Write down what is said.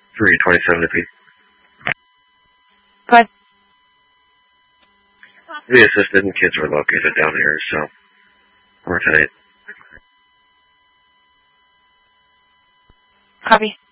327 to P. Go ahead. We assisted and kids were located down here, so we're tonight. Copy.